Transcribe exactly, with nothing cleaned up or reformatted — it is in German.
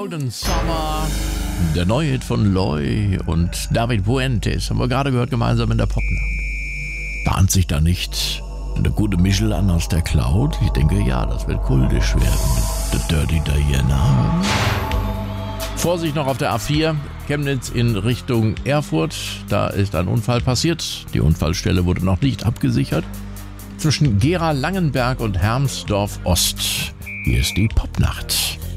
Golden Summer, der neue Hit von Loy und David Puentes, haben wir gerade gehört, gemeinsam in der Popnacht. Bahnt sich da nicht eine gute Mischel an aus der Cloud? Ich denke, ja, das wird kultisch werden mit The Dirty Diana. Vorsicht noch auf der A vier, Chemnitz in Richtung Erfurt. Da ist ein Unfall passiert. Die Unfallstelle wurde noch nicht abgesichert. Zwischen Gera-Langenberg und Hermsdorf Ost. Hier ist die Popnacht.